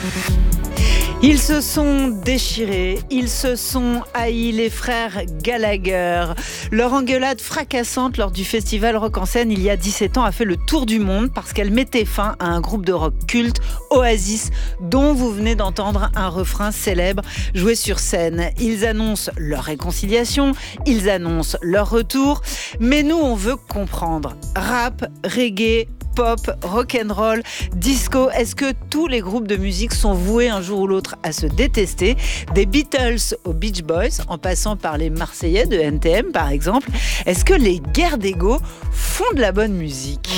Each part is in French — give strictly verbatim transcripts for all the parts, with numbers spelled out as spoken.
Ils se sont déchirés, ils se sont haïs, les frères Gallagher. Leur engueulade fracassante lors du festival Rock en Scène il y a dix-sept ans a fait le tour du monde parce qu'elle mettait fin à un groupe de rock culte, Oasis, dont vous venez d'entendre un refrain célèbre joué sur scène. Ils annoncent leur réconciliation, ils annoncent leur retour, mais nous on veut comprendre. Rap, reggae, pop, rock'n'roll, disco, est-ce que tous les groupes de musique sont voués un jour ou l'autre à se détester? Des Beatles aux Beach Boys, en passant par les Marseillais de N T M par exemple. Est-ce que les guerres d'ego font de la bonne musique?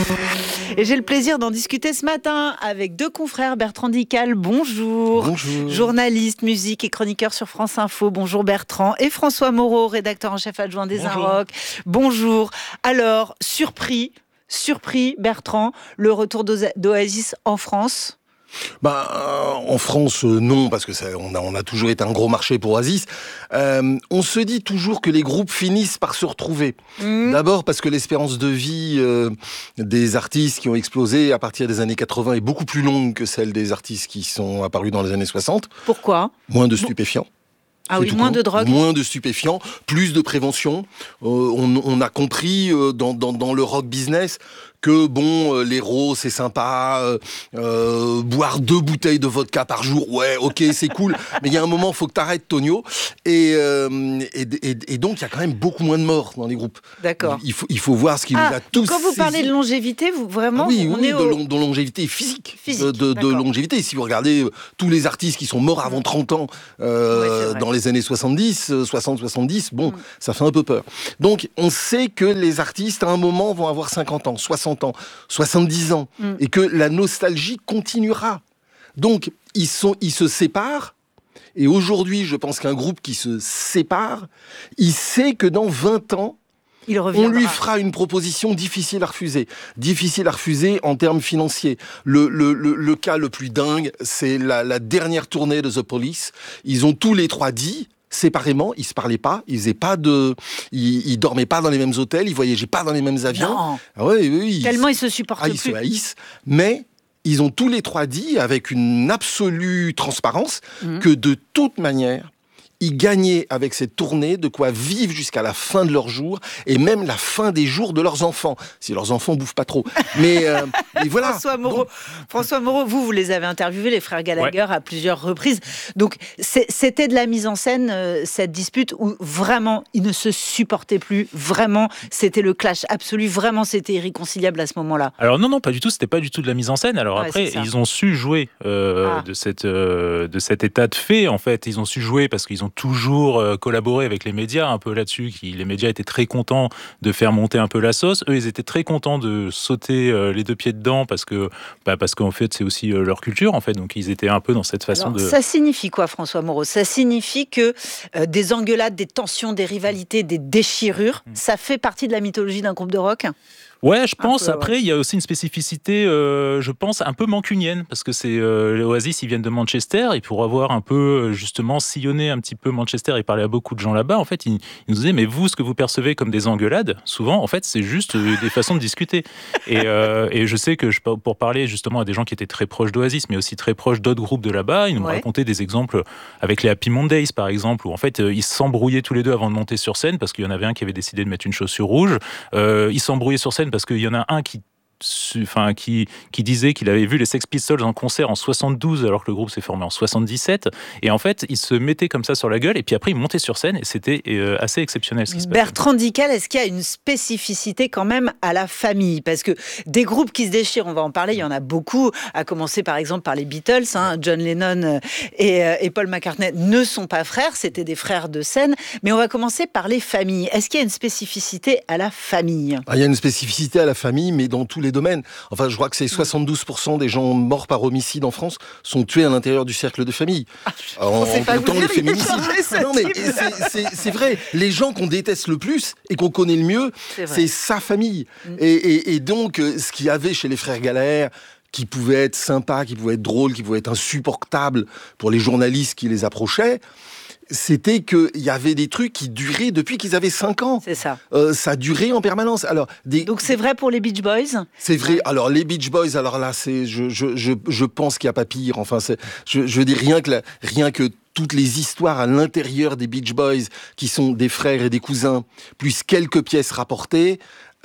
Et j'ai le plaisir d'en discuter ce matin avec deux confrères. Bertrand Dical, bonjour. Bonjour. Journaliste, musique et chroniqueur sur France Info. Bonjour Bertrand. Et François Moreau, rédacteur en chef adjoint des Inrocks. Bonjour. Alors, surpris Surpris, Bertrand, le retour d'Oasis en France? Bah, euh, en France, euh, non, parce que ça, on, a, on a toujours été un gros marché pour Oasis. Euh, on se dit toujours que les groupes finissent par se retrouver. Mmh. D'abord parce que l'espérance de vie euh, des artistes qui ont explosé à partir des années quatre-vingts est beaucoup plus longue que celle des artistes qui sont apparus dans les années soixante. Pourquoi? Moins de stupéfiants. Ah oui, moins de drogue. Moins de stupéfiants, plus de prévention. Euh, on, on a compris euh, dans, dans, dans le rock business que bon, euh, l'héros c'est sympa, euh, euh, boire deux bouteilles de vodka par jour, ouais, ok, c'est cool, mais il y a un moment, faut que t'arrêtes, Tonio. Et, euh, et, et, et donc, il y a quand même beaucoup moins de morts dans les groupes. D'accord. Il faut, il faut voir ce qui ah, nous a tous quand vous saisi. Parlez de longévité, vous vraiment ah Oui, on oui est de, au... long, de longévité physique. physique de, de longévité. Si vous regardez euh, tous les artistes qui sont morts avant trente ans euh, ouais, dans les années soixante-dix, soixante soixante-dix, bon, mm. ça fait un peu peur. Donc, on sait que les artistes, à un moment, vont avoir cinquante ans, soixante ans, soixante-dix ans, mm. et que la nostalgie continuera. Donc, ils, sont, ils se séparent, et aujourd'hui, je pense qu'un groupe qui se sépare, il sait que dans vingt ans, il on lui fera une proposition difficile à refuser. Difficile à refuser en termes financiers. Le, le, le, le cas le plus dingue, c'est la, la dernière tournée de The Police. Ils ont tous les trois dit... séparément, ils se parlaient pas, ils faisaient pas de, ils, ils dormaient pas dans les mêmes hôtels, ils voyageaient pas dans les mêmes avions. Non. Ah ouais, oui, tellement ils, ils se supportent ah, plus. Ils se haïssent, mais ils ont tous les trois dit avec une absolue transparence mmh. que de toute manière, ils gagnaient avec cette tournée de quoi vivre jusqu'à la fin de leurs jours et même la fin des jours de leurs enfants, si leurs enfants bouffent pas trop. Mais euh, et voilà. François Moreau, Donc... François Moreau, vous, vous les avez interviewés, les frères Gallagher, ouais. à plusieurs reprises. Donc c'est, c'était de la mise en scène, euh, cette dispute, où vraiment, ils ne se supportaient plus. Vraiment, c'était le clash absolu. Vraiment, c'était irréconciliable à ce moment-là. Alors non, non, pas du tout. C'était pas du tout de la mise en scène. Alors ouais, après, ils ont su jouer euh, ah. de, cette, euh, de cet état de fait, en fait. Ils ont su jouer parce qu'ils ont toujours euh, collaboré avec les médias un peu là-dessus. Qui, les médias étaient très contents de faire monter un peu la sauce. Eux, ils étaient très contents de sauter euh, les deux pieds dedans parce que, bah, parce qu'en fait, c'est aussi euh, leur culture, en fait. Donc, ils étaient un peu dans cette façon Alors, de... Ça signifie quoi, François Moreau? Ça signifie que euh, des engueulades, des tensions, des rivalités, des déchirures, mmh. ça fait partie de la mythologie d'un groupe de rock? Ouais, je pense. peu, Après, ouais. il y a aussi une spécificité, euh, je pense, un peu mancunienne, parce que c'est euh, les Oasis, ils viennent de Manchester, et pour avoir un peu, justement, sillonné un petit peu Manchester et parler à beaucoup de gens là-bas, en fait, ils, ils nous disaient, mais vous, ce que vous percevez comme des engueulades, souvent, en fait, c'est juste des façons de discuter. Et, euh, et je sais que je, pour parler justement à des gens qui étaient très proches d'Oasis, mais aussi très proches d'autres groupes de là-bas, ils nous ouais. racontaient des exemples avec les Happy Mondays, par exemple, où en fait, ils s'embrouillaient tous les deux avant de monter sur scène, parce qu'il y en avait un qui avait décidé de mettre une chaussure rouge. Euh, ils s'embrouillaient sur scène parce qu'il y en a un qui Enfin, qui, qui disait qu'il avait vu les Sex Pistols en concert en soixante-douze alors que le groupe s'est formé en soixante-dix-sept, et en fait il se mettait comme ça sur la gueule et puis après il montait sur scène et c'était euh, assez exceptionnel ce qui se passait. Bertrand Dical, est-ce qu'il y a une spécificité quand même à la famille? Parce que des groupes qui se déchirent, on va en parler, il y en a beaucoup, à commencer par exemple par les Beatles, hein, John Lennon et, et Paul McCartney ne sont pas frères, c'était des frères de scène, mais on va commencer par les familles. Est-ce qu'il y a une spécificité à la famille? Ah, il y a une spécificité à la famille, mais dans tous les domaines. Enfin, je crois que c'est soixante-douze pour cent des gens morts par homicide en France sont tués à l'intérieur du cercle de famille. Ah, en en comptant les féminicides. Non, mais c'est, c'est, c'est vrai. Les gens qu'on déteste le plus et qu'on connaît le mieux, c'est, c'est sa famille. Mm. Et, et, et donc, ce qu'il y avait chez les frères Gallagher, qui pouvait être sympa, qui pouvait être drôle, qui pouvait être insupportable pour les journalistes qui les approchaient, c'était qu'il y avait des trucs qui duraient depuis qu'ils avaient cinq ans. C'est ça. Euh, ça durait en permanence. Alors, des... Donc c'est vrai pour les Beach Boys ? C'est vrai. Alors les Beach Boys, alors là, c'est, je, je, je, je pense qu'il n'y a pas pire. Enfin, c'est, je, je veux dire, rien que, la, rien que toutes les histoires à l'intérieur des Beach Boys, qui sont des frères et des cousins, plus quelques pièces rapportées,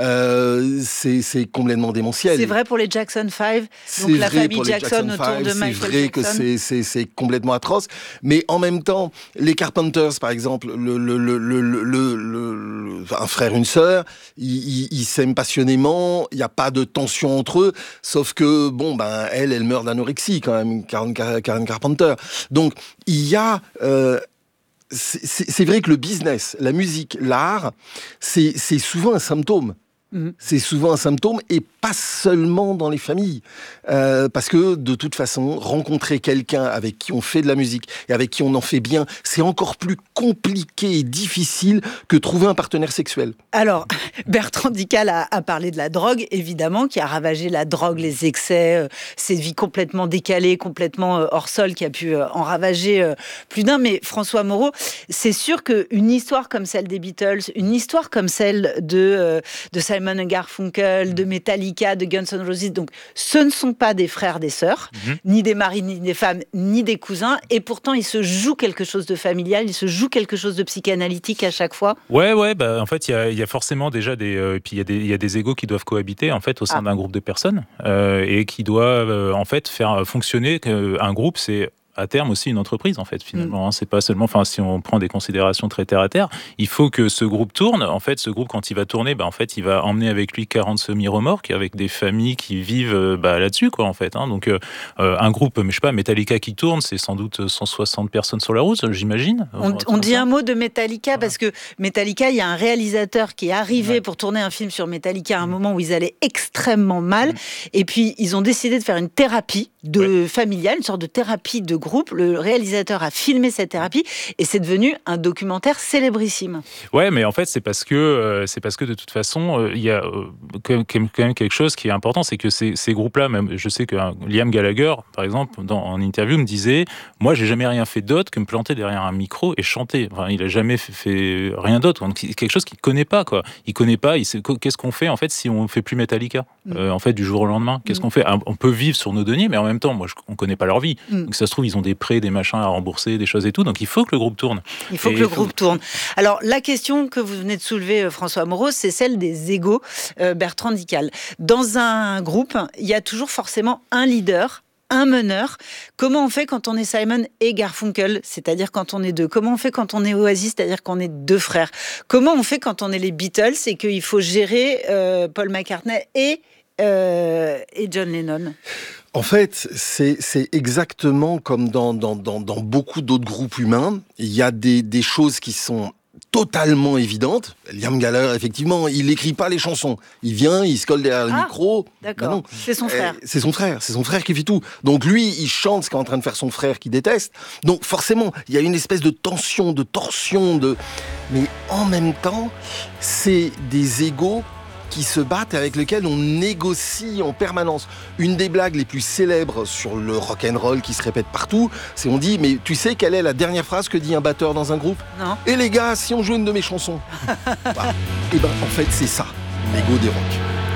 Euh, c'est, c'est complètement démentiel. C'est vrai pour les Jackson five, donc la famille Jackson, Jackson autour de Michael Jackson. C'est vrai que c'est, c'est, c'est complètement atroce. Mais en même temps, les Carpenters, par exemple, le, le, le, le, le, le, le, un frère, une sœur, ils, ils, ils s'aiment passionnément, il n'y a pas de tension entre eux, sauf que, bon, ben, elle, elle meurt d'anorexie quand même, Karen, Karen Carpenter. Donc, il y a... Euh, c'est, c'est, c'est vrai que le business, la musique, l'art, c'est, c'est souvent un symptôme. Mmh. C'est souvent un symptôme, et pas seulement dans les familles. Euh, parce que, de toute façon, rencontrer quelqu'un avec qui on fait de la musique et avec qui on en fait bien, c'est encore plus compliqué et difficile que trouver un partenaire sexuel. Alors, Bertrand Dical a, a parlé de la drogue, évidemment, qui a ravagé la drogue, les excès, euh, cette vie complètement décalée, complètement euh, hors sol, qui a pu euh, en ravager euh, plus d'un. Mais François Moreau, c'est sûr qu'une histoire comme celle des Beatles, une histoire comme celle de, euh, de Simon et Garfunkel, de Metallica, de Guns N' Roses, donc ce ne sont pas des frères, des sœurs, mmh. ni des maris, ni des femmes, ni des cousins, et pourtant il se joue quelque chose de familial, il se joue quelque chose de psychanalytique à chaque fois. Ouais, ouais, bah, en fait il y, y a forcément déjà des, euh, puis il y a des, il y a des égos qui doivent cohabiter en fait au sein ah. d'un groupe de personnes euh, et qui doivent euh, en fait faire fonctionner un groupe, c'est à terme aussi une entreprise en fait finalement. Mmh. C'est pas seulement, enfin si on prend des considérations très terre à terre, il faut que ce groupe tourne. En fait, ce groupe quand il va tourner, bah en fait il va emmener avec lui quarante semi-remorques avec des familles qui vivent bah, là-dessus quoi en fait. Hein. Donc euh, un groupe, mais je sais pas, Metallica qui tourne, c'est sans doute cent soixante personnes sur la route, j'imagine. On, on dit un mot de Metallica ouais. parce que Metallica, il y a un réalisateur qui est arrivé ouais. pour tourner un film sur Metallica à un mmh. moment où ils allaient extrêmement mal, mmh. et puis ils ont décidé de faire une thérapie de ouais. familiale, une sorte de thérapie de groupe. Le réalisateur a filmé cette thérapie et c'est devenu un documentaire célébrissime. Ouais, mais en fait, c'est parce que, euh, c'est parce que de toute façon, il euh, y a euh, quand, même, quand même quelque chose qui est important, c'est que ces, ces groupes-là, même, je sais que hein, Liam Gallagher, par exemple, dans, en interview, me disait « Moi, j'ai jamais rien fait d'autre que me planter derrière un micro et chanter. » Enfin, il a jamais fait, fait rien d'autre. Donc, c'est quelque chose qu'il connaît pas, quoi. Il connaît pas. Il sait, qu'est-ce qu'on fait, en fait, si on fait plus Metallica mmh. euh, en fait, du jour au lendemain? Qu'est-ce mmh. qu'on fait? On peut vivre sur nos deniers, mais en même temps, moi, je, on connaît pas leur vie. Mmh. Donc, ça se trouve, ils ont des prêts, des machins à rembourser, des choses et tout. Donc, il faut que le groupe tourne. Il faut et que le faut... groupe tourne. Alors, la question que vous venez de soulever, François Moreau, c'est celle des égos, euh, Bertrand Dical. Dans un groupe, il y a toujours forcément un leader, un meneur. Comment on fait quand on est Simon et Garfunkel, c'est-à-dire quand on est deux? Comment on fait quand on est Oasis, c'est-à-dire qu'on est deux frères? Comment on fait quand on est les Beatles et qu'il faut gérer euh, Paul McCartney et, euh, et John Lennon? En fait, c'est, c'est exactement comme dans, dans, dans, dans beaucoup d'autres groupes humains. Il y a des, des choses qui sont totalement évidentes. Liam Gallagher, effectivement, il n'écrit pas les chansons. Il vient, il se colle derrière le ah, micro. D'accord, ben non. C'est son frère. Euh, c'est son frère, c'est son frère qui fait tout. Donc lui, il chante ce qu'est en train de faire son frère qui déteste. Donc forcément, il y a une espèce de tension, de torsion, de... mais en même temps, c'est des égos qui se battent et avec lesquels on négocie en permanence. Une des blagues les plus célèbres sur le rock'n'roll qui se répète partout, c'est on dit, mais tu sais quelle est la dernière phrase que dit un batteur dans un groupe? Non. Et les gars, si on joue une de mes chansons? Bah, et ben en fait c'est ça, l'ego des rock.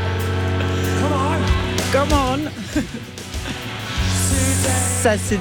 Come on, come on. Ça c'est...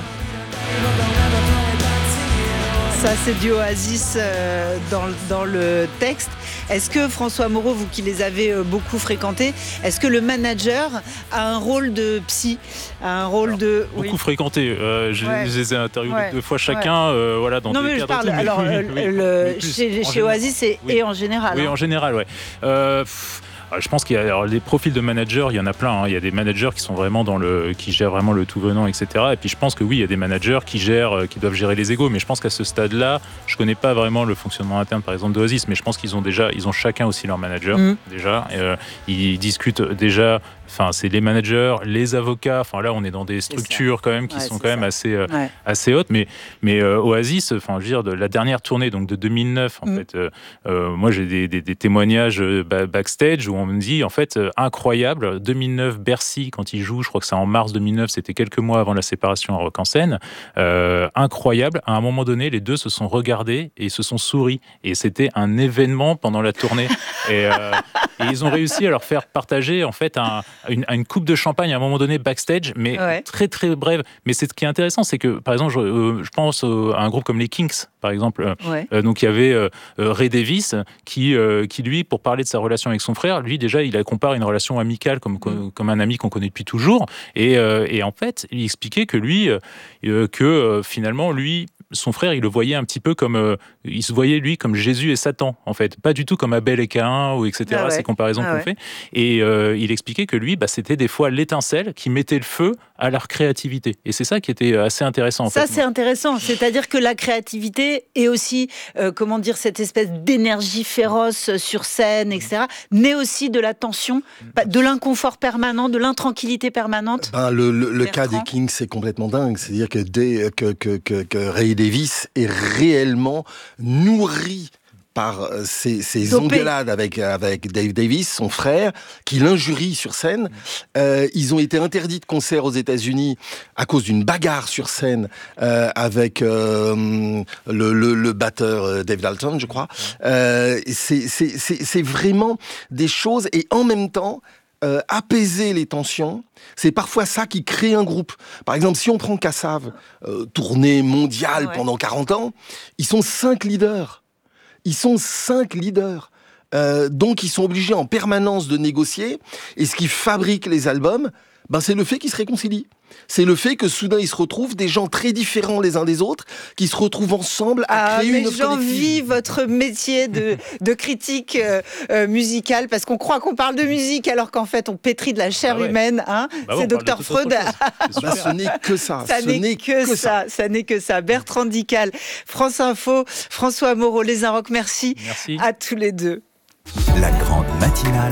Ça, c'est du Oasis euh, dans, dans le texte. Est-ce que, François Moreau, vous qui les avez beaucoup fréquentés, est-ce que le manager a un rôle de psy, a un rôle alors, de... Beaucoup oui. fréquentés. Euh, je, ouais. je les ai interviewés ouais. deux fois chacun. Ouais. Euh, voilà, dans non, des mais je cadres parle, tout, alors, mais, euh, oui, le, oui, chez, chez Oasis et, oui. et en général. Oui, hein. en général, oui. Euh, pff, je pense qu'il y a alors, les profils de managers, il y en a plein. Hein. Il y a des managers qui sont vraiment dans le, qui gèrent vraiment le tout venant, et cetera. Et puis je pense que oui, il y a des managers qui gèrent, qui doivent gérer les égos. Mais je pense qu'à ce stade-là, je connais pas vraiment le fonctionnement interne, par exemple, d'Oasis. Mais je pense qu'ils ont déjà, ils ont chacun aussi leur manager mmh. déjà. Euh, ils discutent déjà Enfin, c'est les managers, les avocats. Enfin, là, on est dans des structures quand même qui ouais, sont quand ça. même assez, euh, ouais. assez hautes. Mais, mais euh, Oasis, enfin, je veux dire, de la dernière tournée, donc de deux mille neuf, en mm. fait, euh, euh, moi, j'ai des, des, des témoignages backstage où on me dit, en fait, euh, incroyable. deux mille neuf, Bercy, quand ils jouent, je crois que c'est en mars deux mille neuf, c'était quelques mois avant la séparation à Rock en Seine. Euh, incroyable. À un moment donné, les deux se sont regardés et se sont souris. Et c'était un événement pendant la tournée. et, euh, et ils ont réussi à leur faire partager, en fait, un Une, une coupe de champagne à un moment donné backstage, mais ouais. très très brève. Mais c'est ce qui est intéressant, c'est que par exemple, je, euh, je pense euh, à un groupe comme les Kinks, par exemple. Ouais. Euh, donc il y avait euh, Ray Davies qui, euh, qui lui, pour parler de sa relation avec son frère, lui déjà, il a comparé une relation amicale comme, comme, comme un ami qu'on connaît depuis toujours. Et, euh, et en fait, il expliquait que lui, euh, que euh, finalement, lui, son frère, il le voyait un petit peu comme, euh, il se voyait lui comme Jésus et Satan, en fait, pas du tout comme Abel et Caïn ou et cetera. Ah ouais. Ces comparaisons ah qu'on ouais. fait. Et euh, il expliquait que lui, bah, c'était des fois l'étincelle qui mettait le feu à leur créativité. Et c'est ça qui était assez intéressant. En ça, fait, c'est intéressant. C'est-à-dire que la créativité et aussi, euh, comment dire, cette espèce d'énergie féroce sur scène, et cetera, naît aussi de la tension, de l'inconfort permanent, de l'intranquillité permanente. Ben, le le, le cas des Kings, c'est complètement dingue. C'est-à-dire que, dès, que, que, que, que Ray Davies est réellement nourri par ces, ces engueulades avec, avec Dave Davis, son frère, qui l'injurie sur scène. Euh, ils ont été interdits de concert aux États-Unis à cause d'une bagarre sur scène euh, avec euh, le, le, le batteur Dave Dalton, je crois. Euh, c'est, c'est, c'est, c'est vraiment des choses, et en même temps, Euh, apaiser les tensions, c'est parfois ça qui crée un groupe. Par exemple, si on prend Kassav, euh, tournée mondiale ouais. pendant quarante ans, ils sont cinq leaders. Ils sont cinq leaders. Euh, donc, ils sont obligés en permanence de négocier. Et ce qui fabrique les albums, ben, c'est le fait qu'ils se réconcilient. C'est le fait que soudain, ils se retrouvent, des gens très différents les uns des autres, qui se retrouvent ensemble à ah, créer une œuvre collective. J'envie votre métier de, de critique euh, euh, musicale, parce qu'on croit qu'on parle de musique, alors qu'en fait, on pétrit de la chair ah ouais. humaine. Hein. Bah c'est docteur Freud. Bah, ce n'est que ça. Ça ce n'est, n'est que, que ça. ça. Ça n'est que ça. Bertrand Dical, France Info, François Moreau, Les Inrocks, merci, merci à tous les deux. La grande matinale.